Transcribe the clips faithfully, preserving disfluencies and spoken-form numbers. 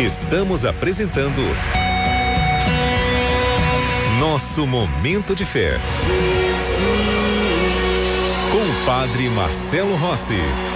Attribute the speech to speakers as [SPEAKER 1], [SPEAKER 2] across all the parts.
[SPEAKER 1] Estamos apresentando Nosso Momento de Fé. Com o Padre Marcelo Rossi.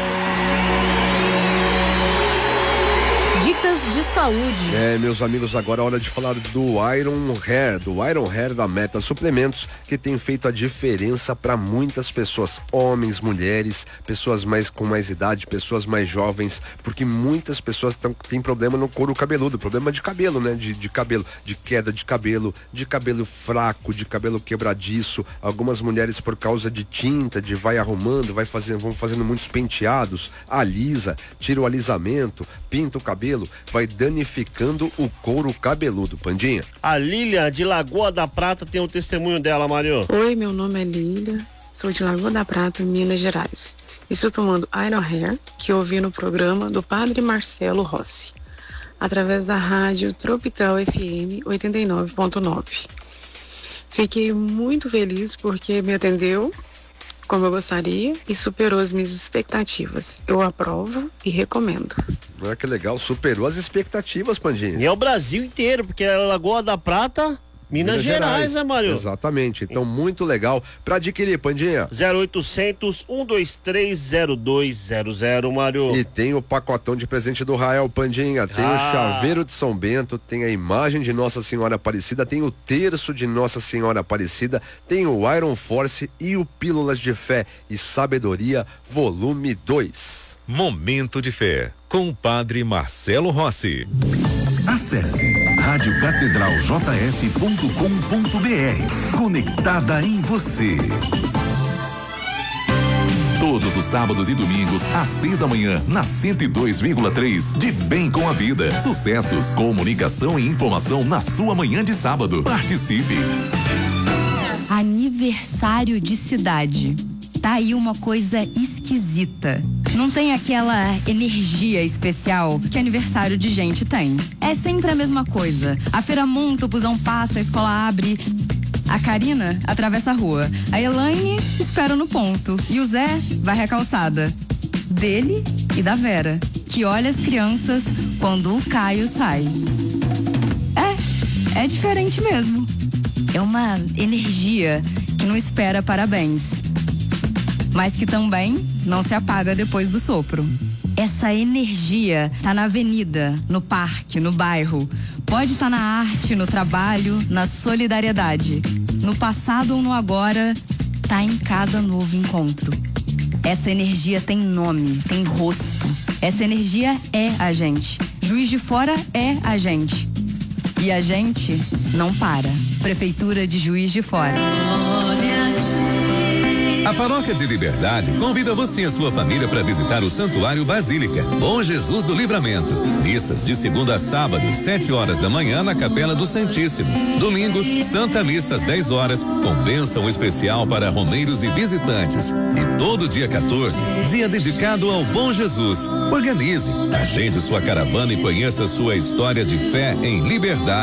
[SPEAKER 2] Dicas de saúde.
[SPEAKER 3] É, meus amigos, agora é hora de falar do Iron Hair, do Iron Hair da Meta Suplementos, que tem feito a diferença para muitas pessoas, homens, mulheres, pessoas mais com mais idade, pessoas mais jovens, porque muitas pessoas tão, têm problema no couro cabeludo, problema de cabelo, né? De, de cabelo, de queda de cabelo, de cabelo fraco, de cabelo quebradiço. Algumas mulheres, por causa de tinta, de vai arrumando, vai fazendo, vão fazendo muitos penteados, alisa, tira o alisamento, pinta o cabelo, vai danificando o couro cabeludo. Pandinha.
[SPEAKER 4] A Lília de Lagoa da Prata tem um testemunho dela, Mário.
[SPEAKER 5] Oi, meu nome é Lília, sou de Lagoa da Prata, Minas Gerais. Estou tomando Iron Hair, que ouvi no programa do Padre Marcelo Rossi, através da rádio Tropical F M oitenta e nove ponto nove. Fiquei muito feliz porque me atendeu como eu gostaria e superou as minhas expectativas. Eu aprovo e recomendo.
[SPEAKER 3] Olha que legal, superou as expectativas, Pandinha.
[SPEAKER 4] E é o Brasil inteiro, porque é Lagoa da Prata, Minas, Minas Gerais, Gerais, né, Mário?
[SPEAKER 3] Exatamente, então muito legal. Para adquirir, Pandinha.
[SPEAKER 4] zero oitocentos, um dois três, zero dois zero zero, Mário.
[SPEAKER 3] E tem o pacotão de presente do Rael, Pandinha. Tem ah. o chaveiro de São Bento, tem a imagem de Nossa Senhora Aparecida, tem o terço de Nossa Senhora Aparecida, tem o Iron Force e o Pílulas de Fé e Sabedoria, volume dois.
[SPEAKER 1] Momento de Fé, com o Padre Marcelo Rossi.
[SPEAKER 6] Acesse rádio catedral j f ponto com ponto b r. Conectada em você. Todos os sábados e domingos, às seis da manhã, na cento e dois vírgula três, de Bem com a Vida. Sucessos, comunicação e informação na sua manhã de sábado. Participe.
[SPEAKER 7] Aniversário de cidade. Tá aí uma coisa esquisita. Não tem aquela energia especial que aniversário de gente tem. É sempre a mesma coisa. A feira monta, o busão passa, a escola abre. A Karina atravessa a rua. A Elaine espera no ponto. E o Zé vai à calçada. Dele e da Vera, que olha as crianças quando o Caio sai. É, é diferente mesmo. É uma energia que não espera parabéns, mas que também não se apaga depois do sopro. Essa energia tá na avenida, no parque, no bairro. Pode estar na arte, no trabalho, na solidariedade. No passado ou no agora, tá em cada novo encontro. Essa energia tem nome, tem rosto. Essa energia é a gente. Juiz de Fora é a gente. E a gente não para. Prefeitura de Juiz de Fora.
[SPEAKER 8] A Paróquia de Liberdade convida você e a sua família para visitar o Santuário Basílica Bom Jesus do Livramento. Missas de segunda a sábado, sete horas da manhã na Capela do Santíssimo. Domingo, Santa Missa às dez horas, com bênção especial para romeiros e visitantes. E todo dia quatorze, dia dedicado ao Bom Jesus. Organize, agende sua caravana e conheça sua história de fé em liberdade.